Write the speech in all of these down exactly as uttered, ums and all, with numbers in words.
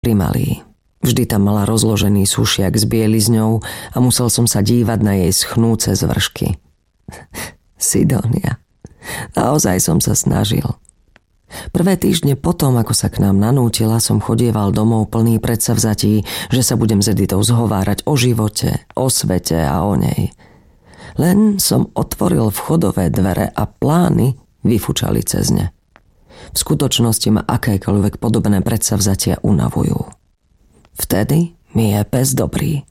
primalý. Vždy tam mala rozložený sušiak s bielizňou a musel som sa dívať na jej schnúce zvršky. Sidonia. Naozaj som sa snažil. Prvé týždne potom, ako sa k nám nanútila, som chodieval domov plný predsavzatí, že sa budem s Editou zhovárať o živote, o svete a o nej. Len som otvoril vchodové dvere a plány vyfučali cez ne. V skutočnosti ma akékoľvek podobné predsavzatia unavujú. Vtedy mi je pes dobrý.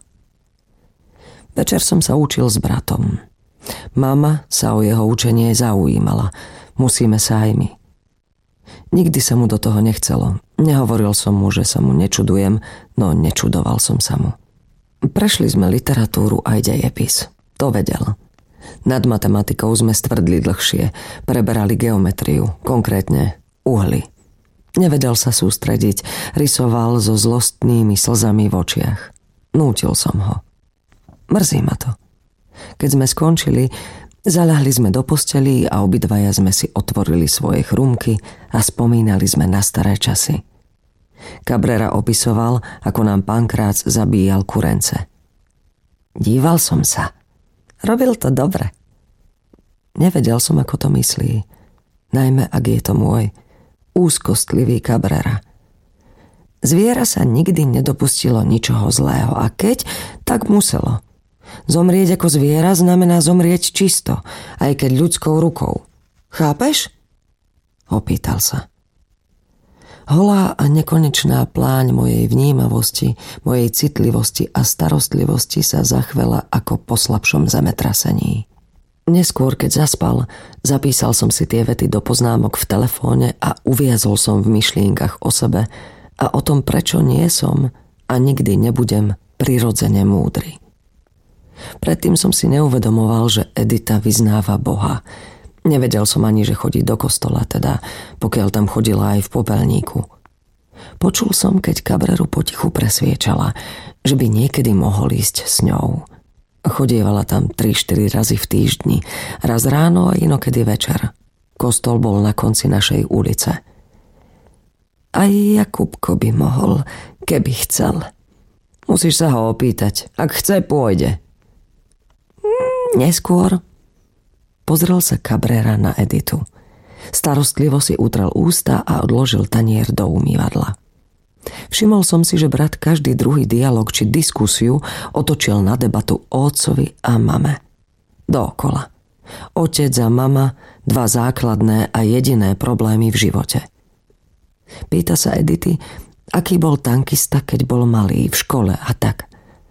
Večer som sa učil s bratom. Mama sa o jeho učenie zaujímala. Musíme sa aj my. Nikdy sa mu do toho nechcelo. Nehovoril som mu, že sa mu nečudujem, no nečudoval som sa mu. Prešli sme literatúru aj dejepis. To vedel. Nad matematikou sme stvrdli dlhšie. Preberali geometriu, konkrétne uhly. Nevedel sa sústrediť, rysoval so zlostnými slzami v očiach. Nútil som ho. Mrzí ma to. Keď sme skončili, zaľahli sme do posteli a obidvaja sme si otvorili svoje chrumky a spomínali sme na staré časy. Cabrera opisoval, ako nám Pankrác zabíjal kurence. Díval som sa. Robil to dobre. Nevedel som, ako to myslí. Najmä, ak je to môj úzkostlivý Cabrera. Zviera sa nikdy nedopustilo ničoho zlého a keď, tak muselo. Zomrieť ako zviera znamená zomrieť čisto, aj keď ľudskou rukou. Chápeš? Opýtal sa. Holá a nekonečná pláň mojej vnímavosti, mojej citlivosti a starostlivosti sa zachvela ako po slabšom zemetrasení. Neskôr, keď zaspal, zapísal som si tie vety do poznámok v telefóne a uviazol som v myšlienkach o sebe a o tom, prečo nie som a nikdy nebudem prirodzene múdry. Predtým som si neuvedomoval, že Edita vyznáva Boha. Nevedel som ani, že chodí do kostola, teda pokiaľ tam chodila aj v popelníku. Počul som, keď Cabreru potichu presviečala, že by niekedy mohol ísť s ňou. Chodievala tam tri štyri razy v týždni, raz ráno a inokedy večer. Kostol bol na konci našej ulice. Aj Jakubko by mohol, keby chcel. Musíš sa ho opýtať. Ak chce, pôjde. Neskôr pozrel sa Cabrera na Editu. Starostlivo si utrel ústa a odložil tanier do umývadla. Všimol som si, že brat každý druhý dialog či diskusiu otočil na debatu o otcovi a mame. Dookola. Otec a mama, dva základné a jediné problémy v živote. Pýta sa Edity, aký bol tankista, keď bol malý v škole a tak.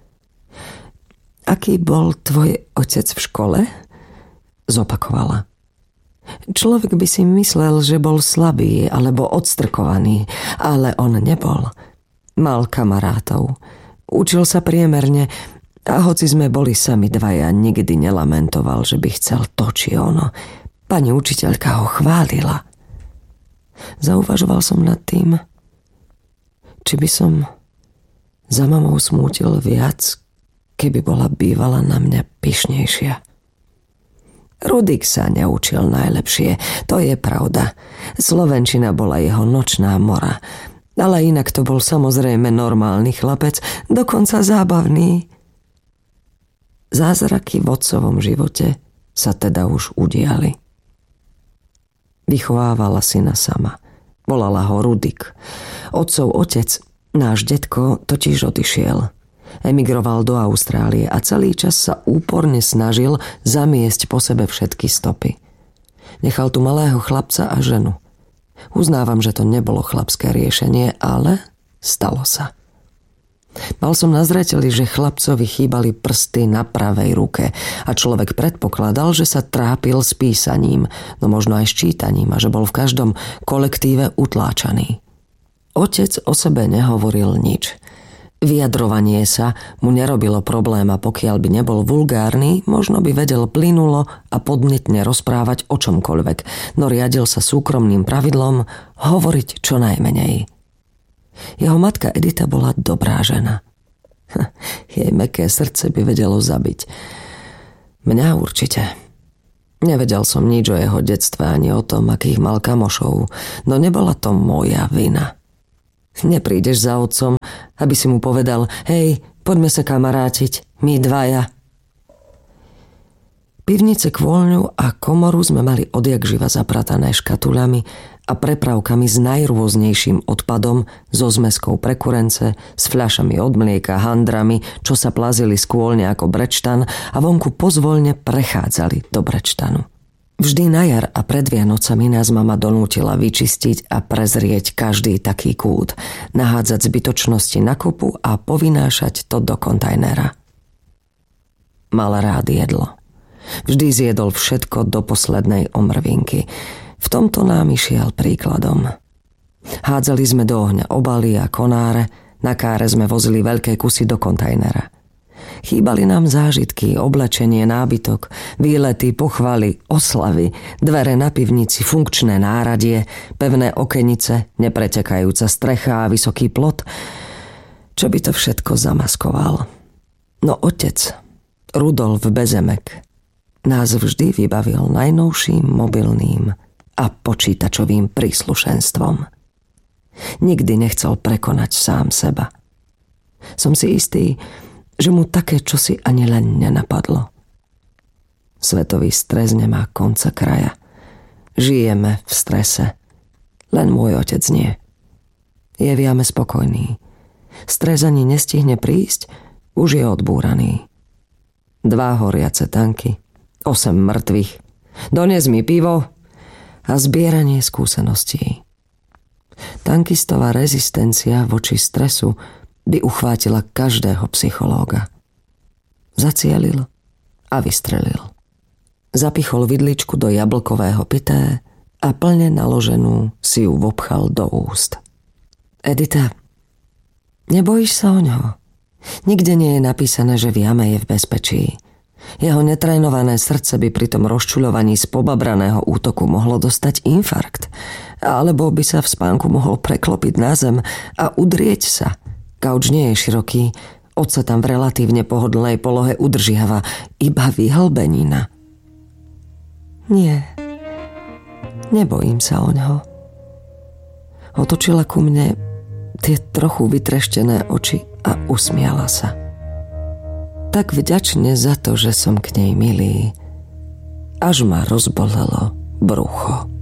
Aký bol tvoj otec v škole? Zopakovala. Človek by si myslel, že bol slabý alebo odstrkovaný, ale on nebol. Mal kamarátov. Učil sa priemerne a hoci sme boli sami dvaja, nikdy nelamentoval, že by chcel to či ono. Pani učiteľka ho chválila. Zauvažoval som nad tým, či by som za mamou smútil viac, keby bola bývala na mňa pyšnejšia. Rudik sa neučil najlepšie, to je pravda. Slovenčina bola jeho nočná mora, ale inak to bol samozrejme normálny chlapec, dokonca zábavný. Zázraky v otcovom živote sa teda už udiali. Vychovávala syna sama. Volala ho Rudik. Otcov otec, náš detko, totiž odišiel. Emigroval do Austrálie a celý čas sa úporne snažil zamiesť po sebe všetky stopy. Nechal tu malého chlapca a ženu. Uznávam, že to nebolo chlapské riešenie, ale stalo sa. Mal som na zreteli, že chlapcovi chýbali prsty na pravej ruke a človek predpokladal, že sa trápil s písaním, no možno aj s čítaním a že bol v každom kolektíve utláčaný. Otec o sebe nehovoril nič. Vyjadrovanie sa mu nerobilo problém a pokiaľ by nebol vulgárny, možno by vedel plynulo a podnetne rozprávať o čomkoľvek, no riadil sa súkromným pravidlom hovoriť čo najmenej. Jeho matka Edita bola dobrá žena. Jej mäkké srdce by vedelo zabiť. Mňa určite. Nevedel som nič o jeho detstve ani o tom, akých mal kamošov, no nebola to moja vina. Neprídeš za otcom, aby si mu povedal: hej, poďme sa kamarátiť, my dvaja. Pivnice, kôľňu a komoru sme mali odjak živa zapratané škatuľami a prepravkami s najrôznejším odpadom, so zmeskou pre kurence, s fľašami od mlieka, handrami, čo sa plazili z kôľne ako brečtan a vonku pozvoľne prechádzali do brečtanu. Vždy na jar a pred Vianocami nás mama donútila vyčistiť a prezrieť každý taký kút, nahádzať zbytočnosti na kopu a povynášať to do kontajnera. Mal rád jedlo. Vždy zjedol všetko do poslednej omrvinky. V tomto nám išiel príkladom. Hádzali sme do ohňa obaly a konáre, na káre sme vozili veľké kusy do kontajnera. Chýbali nám zážitky, oblečenie, nábytok, výlety, pochvaly, oslavy, dvere na pivnici, funkčné náradie, pevné okenice, nepretekajúca strecha a vysoký plot. Čo by to všetko zamaskoval? No otec, Rudolf Bezemek, nás vždy vybavil najnovším mobilným a počítačovým príslušenstvom. Nikdy nechcel prekonať sám seba. Som si istý, že mu také čosi ani len nenapadlo. Svetový stres nemá konca kraja. Žijeme v strese. Len môj otec nie. Je viame spokojný. Stres ani nestihne prísť, už je odbúraný. Dva horiace tanky, osem mŕtvych, dones mi pivo a zbieranie skúseností. Tankistová rezistencia voči stresu by uchvátila každého psychológa. Zacielil a vystrelil. Zapichol vidličku do jablkového pité a plne naloženú si ju vopchal do úst. Edita, nebojíš sa o ňoho? Nikde nie je napísané, že v jame je v bezpečí. Jeho netrénované srdce by pri tom rozčuľovaní z pobabraného útoku mohlo dostať infarkt, alebo by sa v spánku mohol preklopiť na zem a udrieť sa. Kauč nie je široký, oď sa tam v relatívne pohodlnej polohe udržiava, iba vyhlbenina. Nie, nebojím sa o ňoho. Otočila ku mne tie trochu vytreštené oči a usmiala sa. Tak vďačne za to, že som k nej milý, až ma rozbolelo brucho.